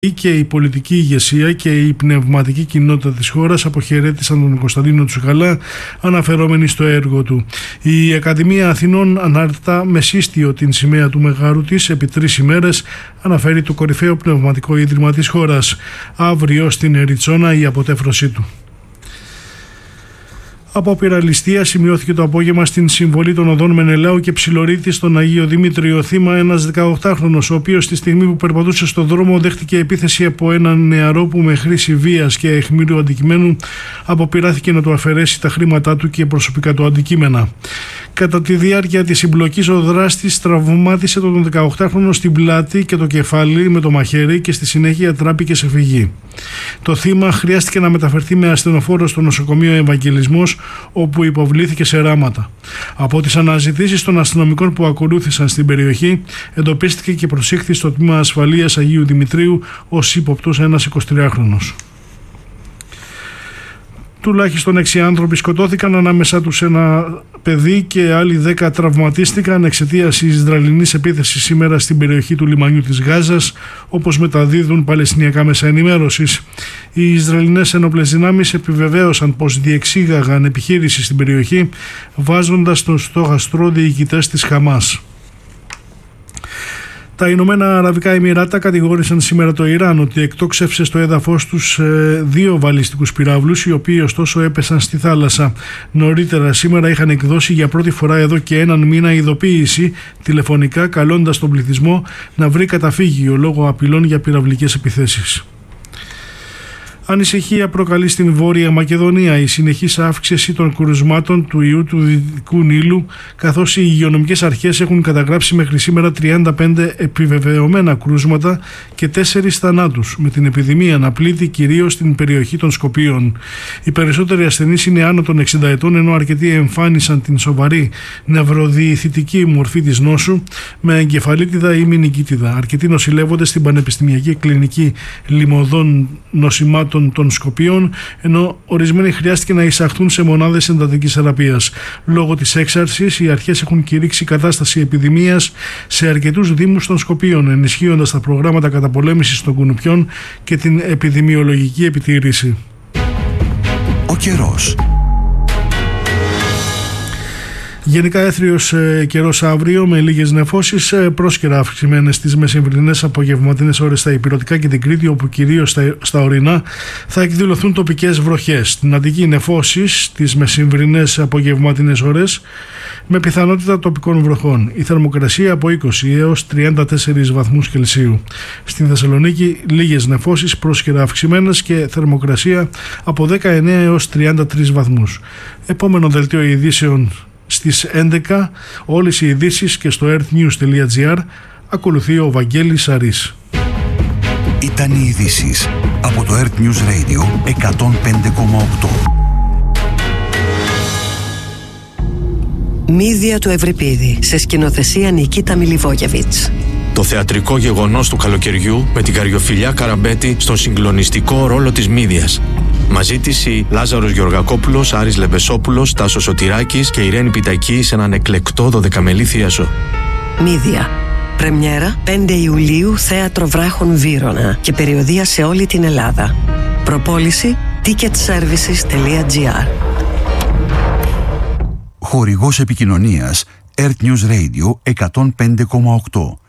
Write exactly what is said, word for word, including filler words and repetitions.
και η πολιτική ηγεσία και η πνευματική κοινότητα της χώρας αποχαιρέτησαν τον Κωνσταντίνο Τσουκαλά, αναφερόμενοι στο έργο του. Η Ακαδημία Αθηνών ανάρτητα με σύστιο την σημαία του μεγάρου της επί τρεις ημέρες, αναφέρει το κορυφαίο πνευματικό ίδρυμα της χώρας. Αύριο στην Εριτσόνα η αποτέφρωσή του. Απόπειρα ληστεία σημειώθηκε το απόγευμα στην συμβολή των οδών Μενελάου και Ψιλορίτη στον Αγίο Δημήτριο. Θύμα ένας δεκαοκτάχρονος, ο οποίος τη στιγμή που περπατούσε στον δρόμο δέχτηκε επίθεση από έναν νεαρό που με χρήση βίας και αιχμήριου αντικειμένου αποπειράθηκε να του αφαιρέσει τα χρήματά του και προσωπικά του αντικείμενα. Κατά τη διάρκεια της συμπλοκής, ο δράστης τραυμάτισε τον δεκαοκτάχρονο στην πλάτη και το κεφάλι με το μαχαίρι και στη συνέχεια τράπηκε σε φυγή. Το θύμα χρειάστηκε να μεταφερθεί με ασθενοφόρο στο νοσοκομείο Ευαγγελισμός, όπου υποβλήθηκε σε ράματα. Από τις αναζητήσεις των αστυνομικών που ακολούθησαν στην περιοχή, εντοπίστηκε και προσήχθη στο τμήμα ασφαλείας Αγίου Δημητρίου ως ύποπτος ένας εικοσιτριάχρονος. Τουλάχιστον έξι άνθρωποι σκοτώθηκαν, ανάμεσά τους ένα παιδί, και άλλοι δέκα τραυματίστηκαν εξαιτίας της Ισραηλινής επίθεσης σήμερα στην περιοχή του λιμανιού της Γάζας, όπως μεταδίδουν παλαιστινιακά μέσα ενημέρωσης. Οι Ισραηλινές ενόπλες δυνάμεις επιβεβαίωσαν πως διεξήγαγαν επιχείρηση στην περιοχή, βάζοντας τον στόχαστρο διοικητές της Χαμάς. Τα Ηνωμένα Αραβικά Εμιράτα κατηγόρησαν σήμερα το Ιράν ότι εκτόξευσε στο έδαφος τους ε, δύο βαλιστικούς πυράβλους, οι οποίοι ωστόσο έπεσαν στη θάλασσα. Νωρίτερα σήμερα είχαν εκδώσει για πρώτη φορά εδώ και έναν μήνα ειδοποίηση τηλεφωνικά, καλώντας τον πληθυσμό να βρει καταφύγιο λόγω απειλών για πυραυλικές επιθέσεις. Ανησυχία προκαλεί στην Βόρεια Μακεδονία η συνεχής αύξηση των κρουσμάτων του ιού του Δυτικού Νείλου, καθώς οι υγειονομικές αρχές έχουν καταγράψει μέχρι σήμερα τριάντα πέντε επιβεβαιωμένα κρούσματα και τέσσερις θανάτους, με την επιδημία να πλήττει κυρίως την περιοχή των Σκοπίων. Οι περισσότεροι ασθενείς είναι άνω των εξήντα ετών, ενώ αρκετοί εμφάνισαν την σοβαρή νευροδιηθητική μορφή της νόσου με εγκεφαλίτιδα ή μηνικίτιδα. Αρκετοί νοσηλεύονται στην Πανεπιστημιακή Κλινική Λιμωδών Νοσημάτων των Σκοπίων, ενώ ορισμένοι χρειάστηκε να εισαχθούν σε μονάδες εντατικής θεραπείας. Λόγω της έξαρσης, οι αρχές έχουν κηρύξει κατάσταση επιδημίας σε αρκετούς δήμους των Σκοπίων, ενισχύοντας τα προγράμματα καταπολέμησης των κουνουπιών και την επιδημιολογική επιτήρηση. Ο καιρός. Γενικά έθριος ε, καιρός αύριο με λίγες νεφώσεις, ε, πρόσκαιρα αυξημένες στις μεσημβρινές απογευματινές ώρες στα Ηπειρωτικά και την Κρήτη, όπου κυρίως στα, στα ορεινά θα εκδηλωθούν τοπικές βροχές. Στην Αττική νεφώσεις στις μεσημβρινές απογευματινές ώρες με πιθανότητα τοπικών βροχών. Η θερμοκρασία από είκοσι έως τριάντα τέσσερις βαθμούς Κελσίου. Στην Θεσσαλονίκη λίγες νεφώσεις, πρόσκαιρα αυξημένες και θερμοκρασία από δεκαεννέα έως τριάντα τρεις βαθμούς. Επόμενο δελτίο ειδήσεων στις έντεκα, όλες οι ειδήσεις και στο earthnews τελεία gr. Ακολουθεί ο Βαγγέλης Αρής. Ήταν οι ειδήσεις από το Earth News Radio εκατόν πέντε κόμμα οκτώ. Μύδια του Ευρυπίδη, σε σκηνοθεσία Νικίτα Μιλιβόγεβιτς. Το θεατρικό γεγονός του καλοκαιριού με την Καριοφιλιά Καραμπέτη στον συγκλονιστικό ρόλο της Μύδιας. Μαζί της η Λάζαρος Γεωργακόπουλος, Άρης Λεμπεσόπουλος, Τάσος Σωτηράκης και Ιρένη Πιτακή σε έναν εκλεκτό δωδεκαμελή θίασο. Μύδια. Πρεμιέρα πέντε Ιουλίου, Θέατρο Βράχων Βύρωνα και περιοδεία σε όλη την Ελλάδα. Προπόληση ticket services τελεία gr. Χορηγός επικοινωνίας Earth News Radio εκατόν πέντε κόμμα οκτώ.